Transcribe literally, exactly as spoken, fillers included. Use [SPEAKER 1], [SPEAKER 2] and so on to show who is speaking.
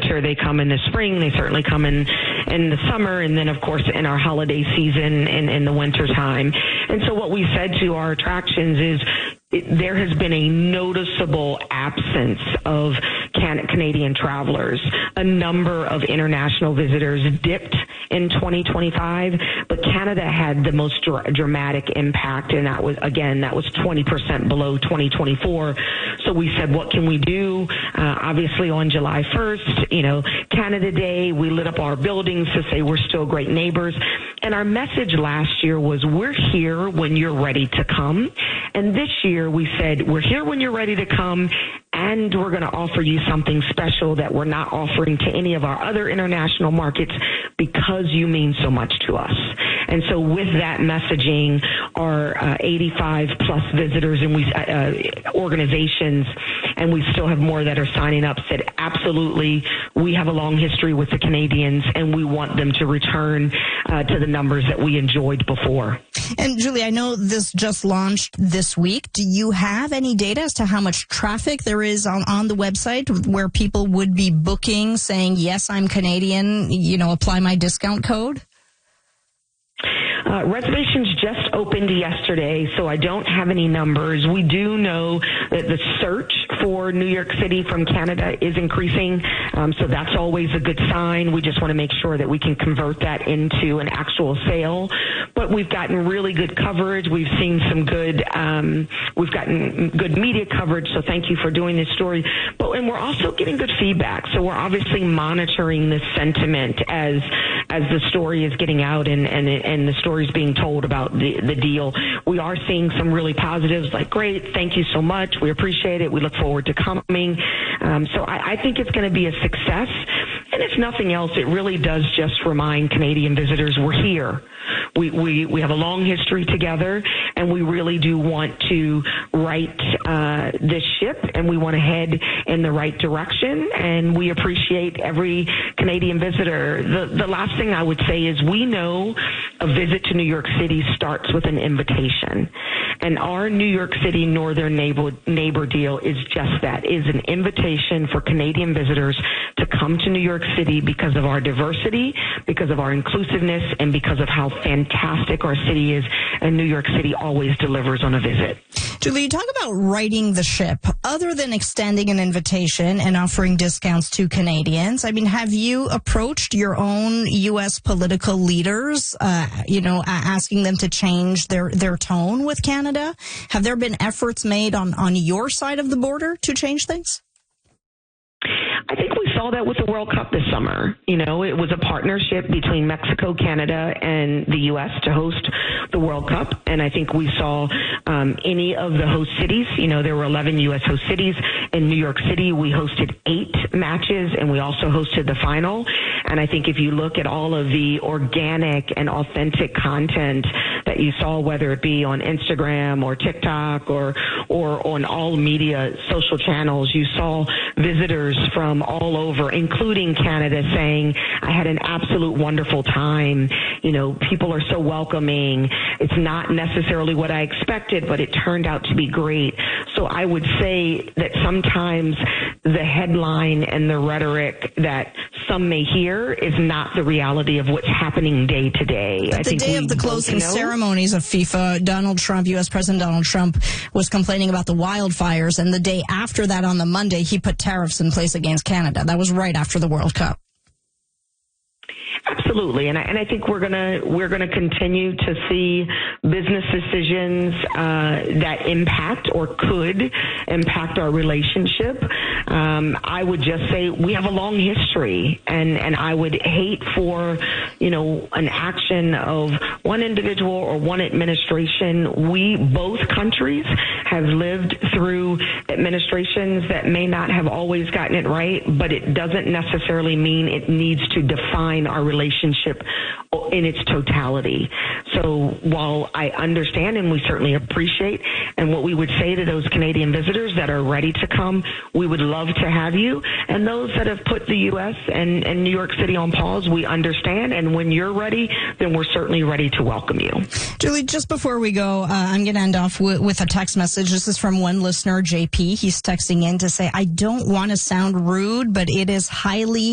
[SPEAKER 1] winter. They come in the spring. They certainly come in in the summer, and then of course in our holiday season and in the winter time. And so what we said to our attractions is, It, there has been a noticeable absence of can- Canadian travelers. A number of international visitors dipped in twenty twenty-five, but Canada had the most dr- dramatic impact, and that was, again, that was twenty percent below twenty twenty-four. So we said, what can we do? Uh, obviously on July first, you know, Canada Day, we lit up our buildings to say we're still great neighbors. And our message last year was, we're here when you're ready to come. And this year we said, we're here when you're ready to come, and we're going to offer you something special that we're not offering to any of our other international markets because you mean so much to us. And so with that messaging, our uh, eighty-five plus visitors and we uh, organizations, and we still have more that are signing up, said absolutely, we have a long history with the Canadians, and we want them to return uh, to the numbers that we enjoyed before.
[SPEAKER 2] And Julie, I know this just launched this week. Do you have any data as to how much traffic there is on, on the website where people would be booking, saying, yes, I'm Canadian, you know, apply my discount code?
[SPEAKER 1] Uh, reservations just opened yesterday, so I don't have any numbers. We do know that the search for New York City from Canada is increasing, um, so that's always a good sign. We just want to make sure that we can convert that into an actual sale. But we've gotten really good coverage. We've seen some good, um, we've gotten good media coverage, so thank you for doing this story. But and we're also getting good feedback, so we're obviously monitoring this sentiment as as the story is getting out and, and, and the story is being told about the, the deal. We are seeing some really positives, like, great, thank you so much. We appreciate it. We look forward to coming. Um, so I, I think it's going to be a success. And if nothing else, it really does just remind Canadian visitors we're here. We, we, we have a long history together, and we really do want to right uh, this ship, and we want to head in the right direction, and we appreciate every Canadian visitor. The, the last thing I would say is we know a visit to New York City starts with an invitation. And our New York City Northern Neighbor, neighbor deal is just that, is an invitation for Canadian visitors to come to New York City because of our diversity, because of our inclusiveness, and because of how fantastic our city is, and New York City always delivers on a visit.
[SPEAKER 2] Julie, you talk about righting the ship. Other than extending an invitation and offering discounts to Canadians, I mean, have you approached your own U S political leaders, uh, you know, asking them to change their, their tone with Canada? Have there been efforts made on, on your side of the border to change things?
[SPEAKER 1] I think we saw that with the World Cup this summer. You know, it was a partnership between Mexico, Canada, and the U S to host the World Cup. And I think we saw um, any of the host cities. You know, there were eleven U S host cities. In New York City, we hosted eight matches, and we also hosted the final. And I think if you look at all of the organic and authentic content that you saw, whether it be on Instagram or TikTok or or on all media social channels, you saw visitors from all over, including Canada, saying, I had an absolute wonderful time. You know, people are so welcoming. It's not necessarily what I expected, but it turned out to be great. So I would say that sometimes the headline and the rhetoric that some may hear is not the reality of what's happening day to day.
[SPEAKER 2] But
[SPEAKER 1] I
[SPEAKER 2] the
[SPEAKER 1] think
[SPEAKER 2] day of the closing ceremonies of FIFA, Donald Trump, U S President Donald Trump, was complaining about the wildfires, and the day after that, on the Monday, he put tariffs in place against Canada. That was right after the World Cup.
[SPEAKER 1] Absolutely, and I, and I think we're gonna we're gonna continue to see business decisions uh, that impact or could impact our relationship. Um, I would just say we have a long history, and and I would hate for you know an action of one individual or one administration. We both countries have lived through administrations that may not have always gotten it right, but it doesn't necessarily mean it needs to define our relationship in its totality. So while I understand and we certainly appreciate, and what we would say to those Canadian visitors that are ready to come, we would love to have you. And those that have put the U S and, and New York City on pause, we understand. And when you're ready, then we're certainly ready to welcome you.
[SPEAKER 2] Julie, just before we go, uh, I'm going to end off with, with a text message. This is from one listener, J P. He's texting in to say, I don't want to sound rude, but it is highly